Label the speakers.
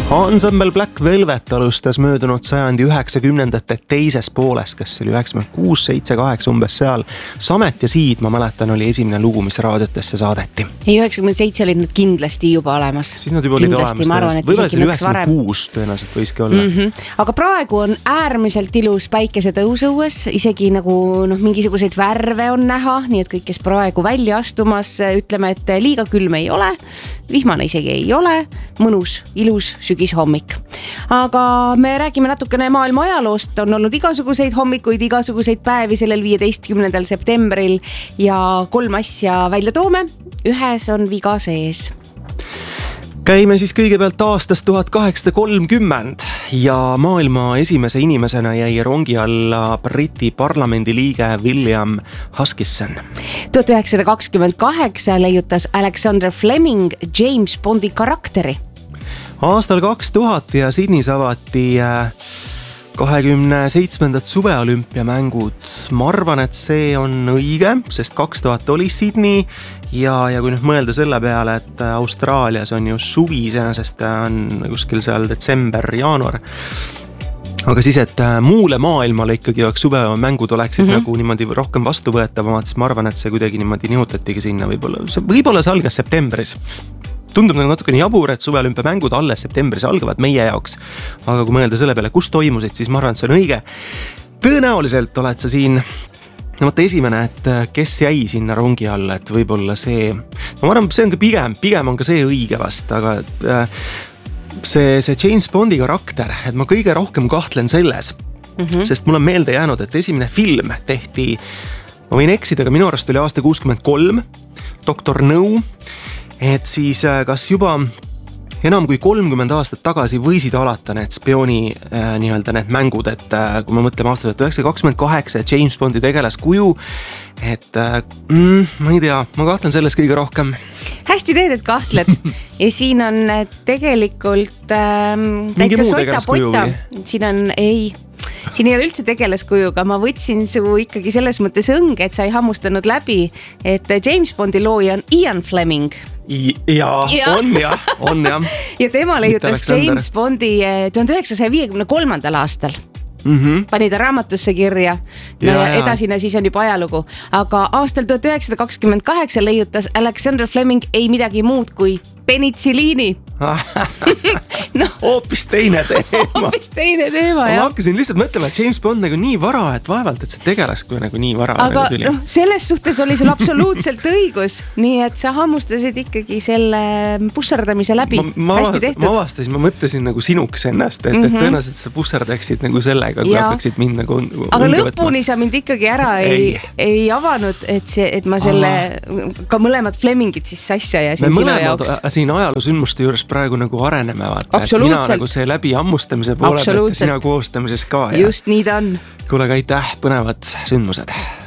Speaker 1: Ensemble Black Velvet alustas möödunud sajandi 90ndate teises pooles, kes oli 96, 7, 8 umbes seal. Samet ja Siid, ma mäletan, oli esimene lugu, mis raadiotesse saadeti.
Speaker 2: Ei, 97 olid nad kindlasti juba olemas.
Speaker 1: Siis nad juba olid olemas. Võib-olla see 96 tõenäoliselt võiski olla.
Speaker 2: Aga praegu on äärmiselt ilus päikesetõus õues, isegi nagu mingisuguseid värve on näha, nii et kõik, kes praegu välja astumas, ütleme, et liiga külm ei ole, vihmane isegi ei ole, mõnus, ilus sügishommik. Aga me räägime natukene maailma ajaloost, on olnud igasuguseid hommikuid, igasuguseid päevi sellel 15. septembril ja 3 asja välja toome, ühes on viga sees.
Speaker 1: Käime siis kõigepealt aastast 1830 ja maailma esimese inimesena jäi rongi alla Briti parlamendi liige William Huskisson.
Speaker 2: 1928 leiutas Alexander Fleming James Bondi karakteri.
Speaker 1: Aastal 2000 ja Sydneys avati 27. suveolümpiamängud. Ma arvan, et see on õige, sest 2000 oli Sydney ja kui nüüd mõelda selle peale, et Austraalias on ju suvi, sest on kuskil seal detsember, jaanuar. Aga siis, et muule maailmale ikkagi suvemängud oleksid nagu niimoodi rohkem vastuvõetavamad, siis ma arvan, et see kuidagi niimoodi nihutatigi sinna võib-olla see algas septembris. Tundub nagu natukene jabur, et suveolümpiamängud alles septembris algavad meie jaoks. Aga kui mõelda selle peale, kus toimusid, siis ma arvan, et see on õige. Tõenäoliselt oled sa siin esimene, et kes jäi sinna rongi alla, et võib-olla see. Ma arvan, see on ka pigem on ka see õige vast, aga see James Bondi karakter, et ma kõige rohkem kahtlen selles, sest mul on meelde jäänud, et esimene film tehti, ma võin eksida, aga minu arust oli aasta 63, Dr. No, et siis kas juba enam kui 30 aastat tagasi võisid alata need spiooni need mängud, et kui me mõtleme aastal 1928 James Bondi tegelaskuju, et ma ei tea, ma kahtlen selles kõige rohkem.
Speaker 2: Hästi teed, et kahtled. Ja siin on tegelikult täitsa sota-pota. Siin ei ole üldse tegelaskujuga, ma võtsin su ikkagi selles mõttes õnge, et sa ei hammustanud läbi, et James Bondi looja on Ian Fleming. On jah. Ja tema leiutas James Bondi 1953. aastal. Pani ta raamatusse kirja ja edasine siis on juba ajalugu. Aga aastal 1928 leiutas Alexander Fleming ei midagi muud kui penitsiliini.
Speaker 1: Hoopis teine teema.
Speaker 2: jah.
Speaker 1: Ma hakkasin lihtsalt mõtlema, et James Bond nagu nii vara, et vaevalt, et see tegelas kui nagu nii vara.
Speaker 2: Aga selles suhtes oli sul absoluutselt õigus, nii et sa hammustasid ikkagi selle pusserdamise läbi. Hästi tehtud.
Speaker 1: Ma avastasin, ma mõtlesin nagu sinuks ennast, et tõenäoliselt sa pusserdaksid nagu sellega, kui hakkaksid mind nagu
Speaker 2: aga lõpuni sa mind ikkagi ära ei avanud, et ma selle ka mõlemad Flemingid siis sasja ja siin sinu jaoks.
Speaker 1: Siin ajalosündmuste juures praegu nagu areneme vaata, et mina nagu see läbi ammustamise poole pealt ja sina koostamises ka.
Speaker 2: Just nii ta on.
Speaker 1: Kuule, aitäh, põnevad sündmused.